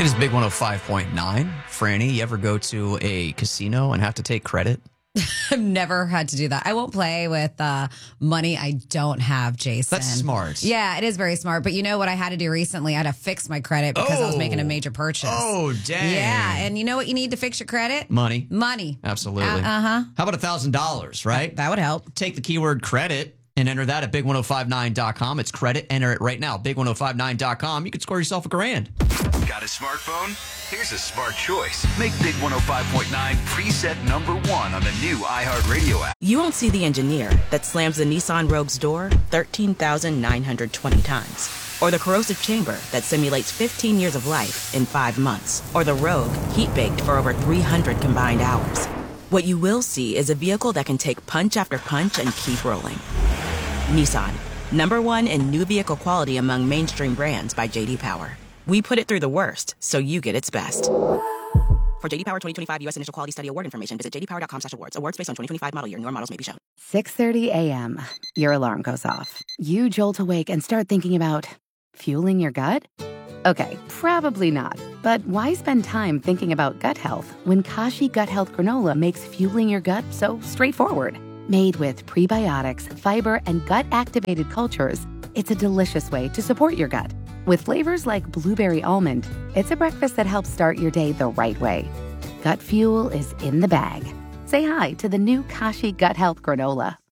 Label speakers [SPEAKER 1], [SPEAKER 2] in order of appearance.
[SPEAKER 1] It is Big 105.9. Franny, you ever go to a casino and have to take credit?
[SPEAKER 2] I've never had to do that. I won't play with money I don't have, Jason.
[SPEAKER 1] That's smart.
[SPEAKER 2] Yeah, it is very smart. But you know what I had to do recently? I had to fix my credit because I was making a major purchase.
[SPEAKER 1] Oh, dang.
[SPEAKER 2] Yeah, and you know what you need to fix your credit?
[SPEAKER 1] Money.
[SPEAKER 2] Money.
[SPEAKER 1] Absolutely.
[SPEAKER 2] Uh-huh.
[SPEAKER 1] How about $1,000, right?
[SPEAKER 2] That would help.
[SPEAKER 1] Take the keyword credit and enter that at big1059.com. It's credit. Enter it right now. Big1059.com. You could score yourself $1,000.
[SPEAKER 3] Got a smartphone? Here's a smart choice. Make Big 105.9 preset number 1 on the new iHeartRadio app.
[SPEAKER 4] You won't see the engineer that slams the Nissan Rogue's door 13,920 times. Or the corrosive chamber that simulates 15 years of life in 5 months. Or the Rogue heat-baked for over 300 combined hours. What you will see is a vehicle that can take punch after punch and keep rolling. Nissan, #1 in new vehicle quality among mainstream brands by J.D. Power. We put it through the worst, so you get its best. For J.D. Power 2025 U.S. Initial Quality Study Award information, visit jdpower.com/awards. Awards based on 2025 model year. Newer models may be shown.
[SPEAKER 5] 6:30 a.m. Your alarm goes off. You jolt awake and start thinking about fueling your gut? Okay, probably not. But why spend time thinking about gut health when Kashi Gut Health Granola makes fueling your gut so straightforward? Made with prebiotics, fiber, and gut-activated cultures, it's a delicious way to support your gut. With flavors like blueberry almond, it's a breakfast that helps start your day the right way. Gut fuel is in the bag. Say hi to the new Kashi Gut Health Granola.